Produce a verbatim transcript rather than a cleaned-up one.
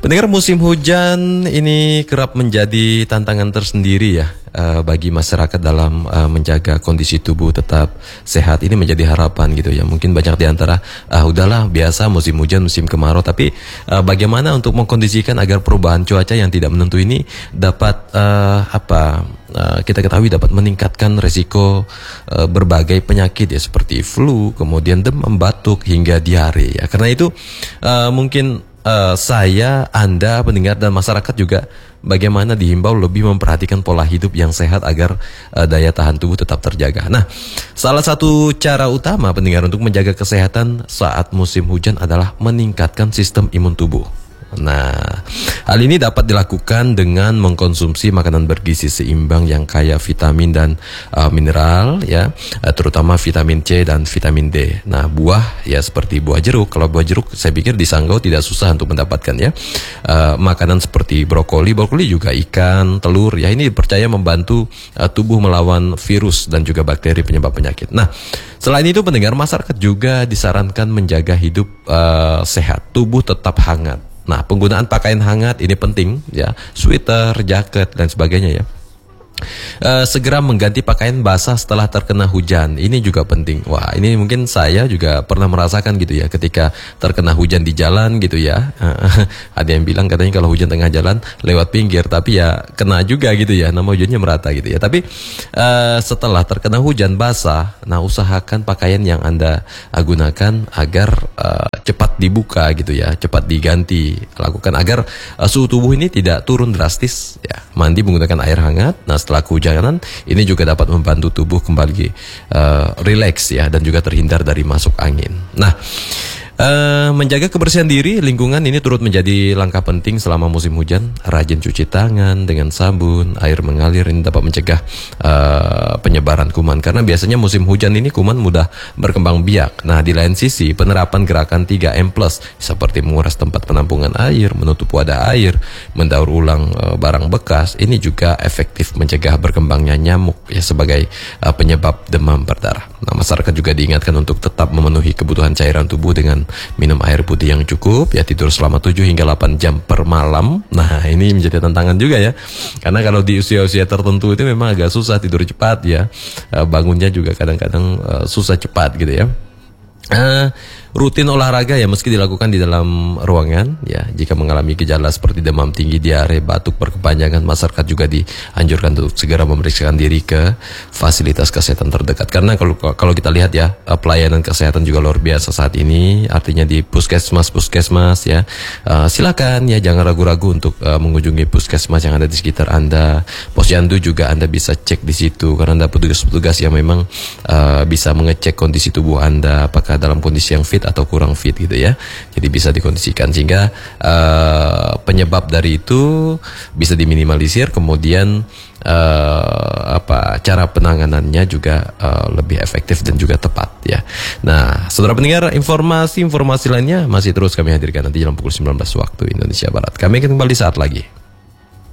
Pendengar, musim hujan ini kerap menjadi tantangan tersendiri ya uh, bagi masyarakat dalam uh, menjaga kondisi tubuh tetap sehat. Ini menjadi harapan gitu ya. Mungkin banyak di antara uh, udahlah biasa musim hujan, musim kemarau, tapi uh, bagaimana untuk mengkondisikan agar perubahan cuaca yang tidak menentu ini dapat uh, apa uh, kita ketahui dapat meningkatkan resiko uh, berbagai penyakit ya, seperti flu, kemudian demam, batuk hingga diare ya. Karena itu uh, mungkin Uh, saya, Anda, pendengar dan masyarakat juga bagaimana dihimbau lebih memperhatikan pola hidup yang sehat agar uh, daya tahan tubuh tetap terjaga. Nah, salah satu cara utama pendengar untuk menjaga kesehatan saat musim hujan adalah meningkatkan sistem imun tubuh. Nah, hal ini dapat dilakukan dengan mengkonsumsi makanan bergizi seimbang yang kaya vitamin dan uh, mineral ya, uh, terutama vitamin C dan vitamin D. Nah, buah ya seperti buah jeruk. Kalau buah jeruk saya pikir di Sanggau tidak susah untuk mendapatkan ya. Uh, makanan seperti brokoli, brokoli juga ikan, telur ya, ini dipercaya membantu uh, tubuh melawan virus dan juga bakteri penyebab penyakit. Nah, selain itu pendengar, masyarakat juga disarankan menjaga hidup uh, sehat, tubuh tetap hangat. Nah, penggunaan pakaian hangat ini penting ya, sweater, jaket dan sebagainya ya. Uh, segera mengganti pakaian basah setelah terkena hujan, ini juga penting. Wah, ini mungkin saya juga pernah merasakan gitu ya, ketika terkena hujan di jalan gitu ya. Ada yang bilang katanya kalau hujan tengah jalan lewat pinggir, tapi ya kena juga gitu ya, nama hujannya merata gitu ya. Tapi uh, setelah terkena hujan basah, nah usahakan pakaian yang Anda gunakan agar uh, cepat dibuka gitu ya, cepat diganti. Lakukan agar uh, suhu tubuh ini tidak turun drastis ya. Mandi menggunakan air hangat. Nah, setelah kehujanan ini juga dapat membantu tubuh kembali uh, rileks ya, dan juga terhindar dari masuk angin. Nah, Uh, menjaga kebersihan diri, lingkungan ini turut menjadi langkah penting selama musim hujan. Rajin cuci tangan dengan sabun, air mengalir ini dapat mencegah uh, penyebaran kuman. Karena biasanya musim hujan ini kuman mudah berkembang biak. Nah, di lain sisi penerapan gerakan tiga M plus seperti menguras tempat penampungan air, menutup wadah air, mendaur ulang uh, barang bekas, ini juga efektif mencegah berkembangnya nyamuk ya, sebagai uh, penyebab demam berdarah. Nah, masyarakat juga diingatkan untuk tetap memenuhi kebutuhan cairan tubuh dengan minum air putih yang cukup ya, tidur selama tujuh hingga delapan jam per malam. Nah, ini menjadi tantangan juga ya, karena kalau di usia-usia tertentu itu memang agak susah tidur cepat ya, bangunnya juga kadang-kadang uh, susah cepat gitu ya. Uh, rutin olahraga ya, meski dilakukan di dalam ruangan ya. Jika mengalami gejala seperti demam tinggi, diare, batuk berkepanjangan, masyarakat juga dianjurkan untuk segera memeriksakan diri ke fasilitas kesehatan terdekat. Karena kalau kalau kita lihat ya, pelayanan kesehatan juga luar biasa saat ini. Artinya di puskesmas puskesmas ya, uh, silakan ya, jangan ragu-ragu untuk uh, mengunjungi puskesmas yang ada di sekitar Anda. Posyandu juga Anda bisa cek di situ, karena ada petugas-petugas yang memang uh, bisa mengecek kondisi tubuh Anda, apakah dalam kondisi yang fit atau kurang fit gitu ya. Jadi bisa dikondisikan sehingga uh, penyebab dari itu bisa diminimalisir. Kemudian uh, apa cara penanganannya juga uh, lebih efektif dan juga tepat ya. Nah, saudara pendengar, informasi-informasi lainnya masih terus kami hadirkan nanti dalam pukul sembilan belas waktu Indonesia Barat. Kami akan kembali saat lagi.